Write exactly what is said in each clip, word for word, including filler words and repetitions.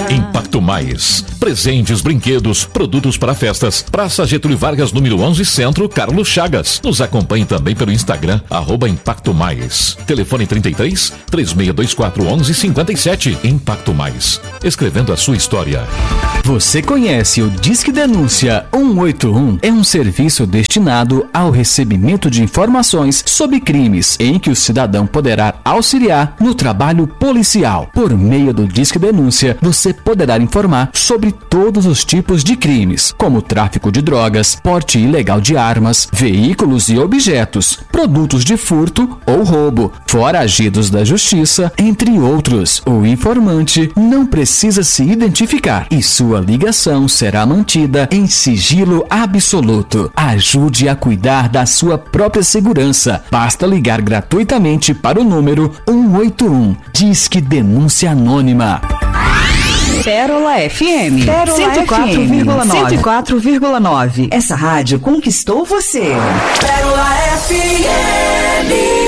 Impacto Mais. Presentes, brinquedos, produtos para festas. Praça Getúlio Vargas, número onze, Centro, Carlos Chagas. Nos acompanhe também pelo Instagram, arroba Impacto Mais. Telefone trinta e três, três seis dois quatro, onze cinquenta e sete. Impacto Mais. Escrevendo a sua história. Você conhece o Disque Denúncia cento e oitenta e um? É um serviço destinado ao recebimento de informações sobre crimes, em que o cidadão poderá auxiliar no trabalho policial. Por meio do Disque Denúncia, você poderá informar sobre todos os tipos de crimes, como tráfico de drogas, porte ilegal de armas, veículos e objetos, produtos de furto ou roubo, foragidos da justiça, entre outros. O informante não precisa se identificar e sua ligação será mantida em sigilo absoluto. Ajude a cuidar da sua própria segurança. Basta ligar gratuitamente para o número cento e oitenta e um. Disque Denúncia Anônima. Pérola F M. Pérola cento e quatro vírgula nove. cento e quatro vírgula nove. Essa rádio conquistou você. Pérola F M.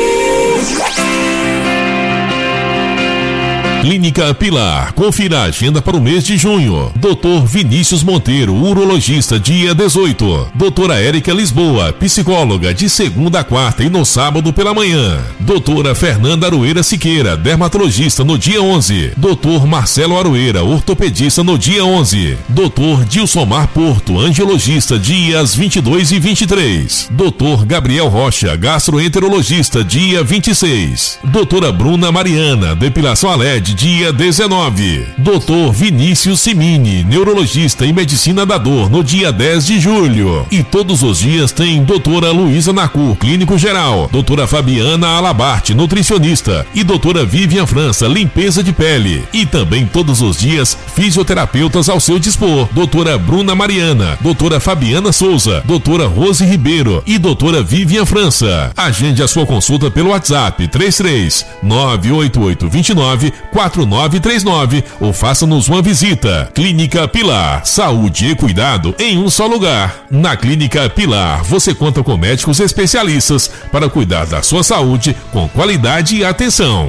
Clínica Pilar. Confira a agenda para o mês de junho. doutor Vinícius Monteiro, urologista, dia dezoito. doutora Érica Lisboa, psicóloga, de segunda a quarta e no sábado pela manhã. doutora Fernanda Aroeira Siqueira, dermatologista, no dia onze. doutor Marcelo Aroeira, ortopedista, no dia onze. doutor Dilsomar Porto, angiologista, dias vinte e dois e vinte e três. doutor Gabriel Rocha, gastroenterologista, dia vinte e seis. doutora Bruna Mariana, depilação a L E D, dia dezenove. doutor Vinícius Simini, neurologista e medicina da dor, no dia dez de julho. E todos os dias tem doutora Luísa Nacur, clínico geral, doutora Fabiana Alabarte, nutricionista, e doutora Vivian França, limpeza de pele. E também todos os dias, fisioterapeutas ao seu dispor, doutora Bruna Mariana, doutora Fabiana Souza, doutora Rose Ribeiro e doutora Vivian França. Agende a sua consulta pelo WhatsApp três três nove oito oito dois nove quatro nove três nove ou faça-nos uma visita. Clínica Pilar, saúde e cuidado em um só lugar. Na Clínica Pilar, você conta com médicos especialistas para cuidar da sua saúde com qualidade e atenção.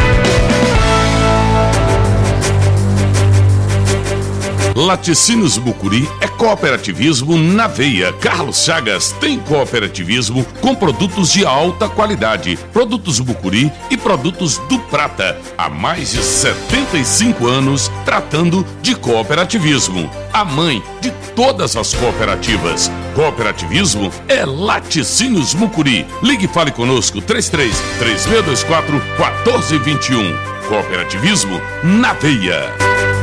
Laticínios Mucuri é cooperativismo na veia. Carlos Chagas tem cooperativismo com produtos de alta qualidade, produtos Mucuri e produtos do Prata. Há mais de setenta e cinco anos tratando de cooperativismo. A mãe de todas as cooperativas. Cooperativismo é Laticínios Mucuri. Ligue e fale conosco três três três seis dois quatro um quatro dois um. Cooperativismo na veia.